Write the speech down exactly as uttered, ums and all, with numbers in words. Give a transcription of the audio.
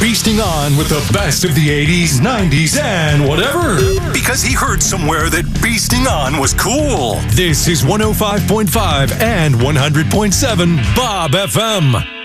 feasting on with the best of the eighties, nineties, and whatever. Because he heard somewhere that feasting on was cool. This is one oh five point five and one hundred point seven Bob F M.